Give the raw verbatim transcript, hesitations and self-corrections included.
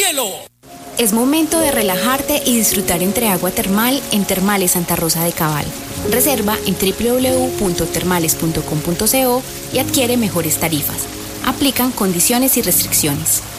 cielo. Es momento de relajarte y disfrutar entre agua termal en Termales Santa Rosa de Cabal. Reserva en doble u doble u doble u punto termales punto com punto co y adquiere mejores tarifas. Aplican condiciones y restricciones.